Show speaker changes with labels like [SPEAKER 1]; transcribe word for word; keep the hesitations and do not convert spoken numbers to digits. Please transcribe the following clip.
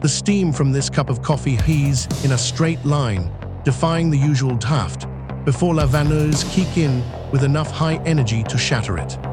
[SPEAKER 1] The steam from this cup of coffee heaves in a straight line, defying the usual draft, before la vanneuse kick in with enough high energy to shatter it.